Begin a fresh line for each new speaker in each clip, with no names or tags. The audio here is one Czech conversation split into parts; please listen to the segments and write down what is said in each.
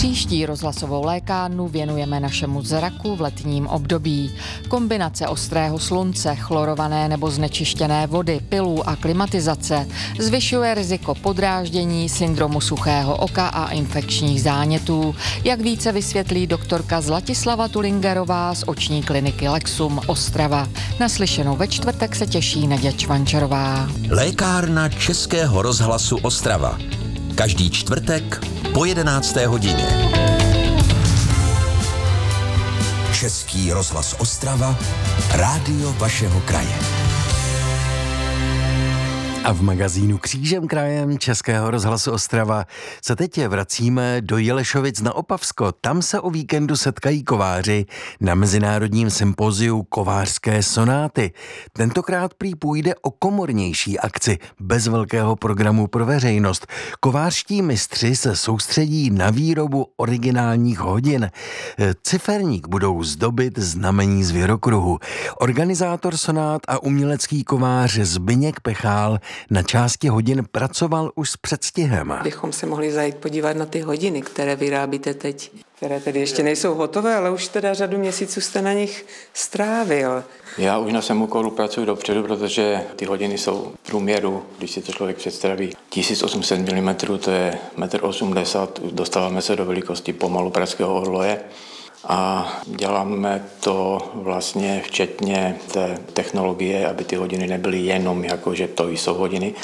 Příští rozhlasovou lékárnu věnujeme našemu zraku v letním období. Kombinace ostrého slunce, chlorované nebo znečištěné vody, pilů a klimatizace zvyšuje riziko podráždění, syndromu suchého oka a infekčních zánětů. Jak více vysvětlí doktorka Zlatislava Tulingerová z oční kliniky Lexum Ostrava. Naslyšenou ve čtvrtek se těší Naděja Čvančarová.
Lékárna Českého rozhlasu Ostrava. Každý čtvrtek po 11. hodině. Český rozhlas Ostrava, rádio vašeho kraje.
A v magazínu Křížem krajem Českého rozhlasu Ostrava se teď vracíme do Jelešovic na Opavsko. Tam se o víkendu setkají kováři na mezinárodním sympoziu kovářské sonáty. Tentokrát prý půjde o komornější akci bez velkého programu pro veřejnost. Kovářští mistři se soustředí na výrobu originálních hodin. Ciferník budou zdobit znamení zvěrokruhu. Organizátor sonát a umělecký kovář Zbyněk Pechál na části hodin pracoval už s předstihem.
Bychom se mohli zajít podívat na ty hodiny, které vyrábíte teď, které tedy ještě nejsou hotové, ale už teda řadu měsíců jste na nich strávil.
Já už na svém úkolu pracuji dopředu, protože ty hodiny jsou v průměru, když si to člověk představí, 1800 mm, to je 1,80 m, dostáváme se do velikosti pomalu pražského orloje. A děláme to vlastně včetně té technologie, aby ty hodiny nebyly jenom jako, že to jsou hodiny,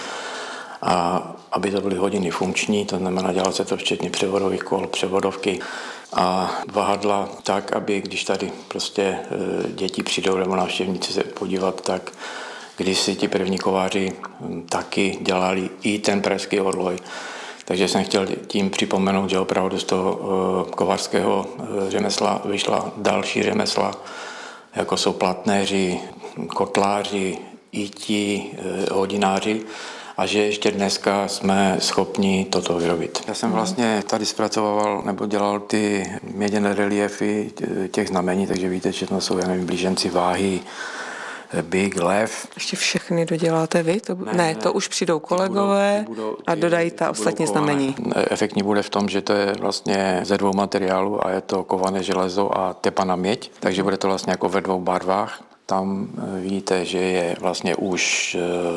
a aby to byly hodiny funkční, to znamená, dělá se to včetně převodových kol, převodovky a vahadla tak, aby když tady prostě děti přijdou nebo návštěvníci se podívat, tak když si ti první kováři taky dělali i ten pražský orloj. Takže jsem chtěl tím připomenout, že opravdu z toho kovářského řemesla vyšla další řemesla, jako jsou platnéři, kotláři, i ti hodináři, a že ještě dneska jsme schopni toto vyrobit. Já jsem vlastně tady zpracoval nebo dělal ty měděné reliefy těch znamení, takže víte, že to jsou, já nevím, blíženci váhy, Bík, lev.
Ještě všechny doděláte vy? To už přijdou kolegové a dodají ta ostatní znamení.
Efektní bude v tom, že to je vlastně ze dvou materiálů a je to kované železo a tepaná měď, takže bude to vlastně jako ve dvou barvách. Tam vidíte, že je vlastně už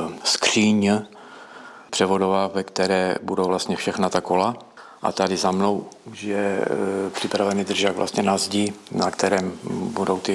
skříň převodová, ve které budou vlastně všechna ta kola. A tady za mnou už je připravený držák vlastně na zdi, na kterém budou ty